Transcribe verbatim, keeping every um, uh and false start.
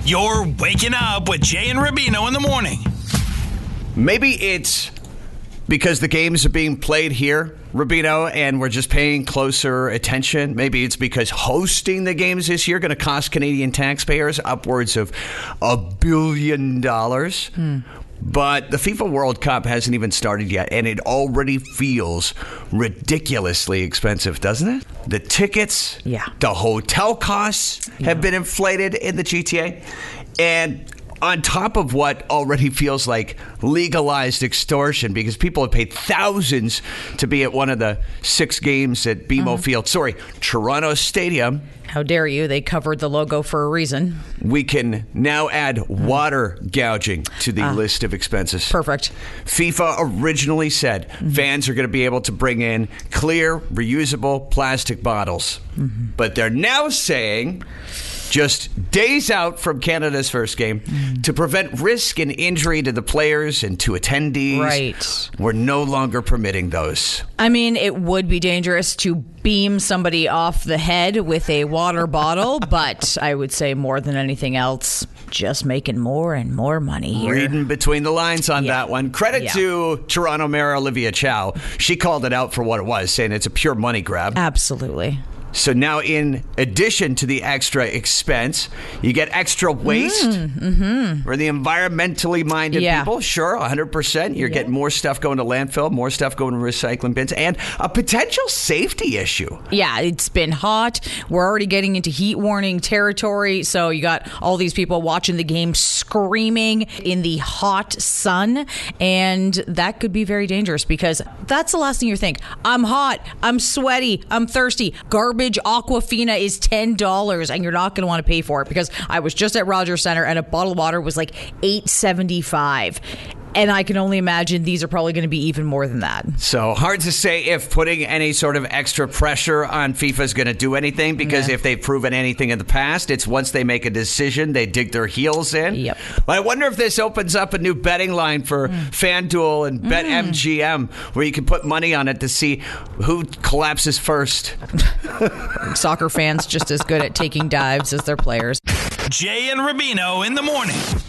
You're waking up with Jay and Rubino in the morning. Maybe it's because the games are being played here, Rubino, and we're just paying closer attention. Maybe it's because hosting the games this year going to cost Canadian taxpayers upwards of a billion dollars. Hmm. But the FIFA World Cup hasn't even started yet, and it already feels ridiculously expensive, doesn't it? The tickets, yeah. the hotel costs yeah. have been inflated in the G T A. And on top of what already feels like legalized extortion, because people have paid thousands to be at one of the six games at B M O mm-hmm. Field. Sorry, Toronto Stadium. How dare you? They covered the logo for a reason. We can now add water gouging to the uh, list of expenses. Perfect. FIFA originally said mm-hmm. fans are going to be able to bring in clear, reusable plastic bottles. Mm-hmm. But they're now saying, just days out from Canada's first game, mm. to prevent risk and injury to the players and to attendees, right. we're no longer permitting those. I mean, it would be dangerous to beam somebody off the head with a water bottle, but I would say more than anything else, just making more and more money here. Reading between the lines on yeah. that one. Credit yeah. to Toronto Mayor Olivia Chow. She called it out for what it was, saying it's a pure money grab. Absolutely. So now, in addition to the extra expense, you get extra waste. Mm-hmm. For the environmentally minded yeah. people, sure, one hundred percent. You're yeah. getting more stuff going to landfill, more stuff going to recycling bins, and a potential safety issue. Yeah, it's been hot. We're already getting into heat warning territory. So you got all these people watching the game screaming in the hot sun. And that could be very dangerous because that's the last thing you think. I'm hot. I'm sweaty. I'm thirsty. Garbage. Aquafina is ten dollars and you're not going to want to pay for it because I was just at Rogers Center and a bottle of water was like eight seventy-five. And I can only imagine these are probably going to be even more than that. So hard to say if putting any sort of extra pressure on FIFA is going to do anything because yeah. if they've proven anything in the past, it's once they make a decision, they dig their heels in. Yep. But I wonder if this opens up a new betting line for mm. FanDuel and BetMGM mm. where you can put money on it to see who collapses first. Soccer fans just as good at taking dives as their players. Jay and Rubino in the morning.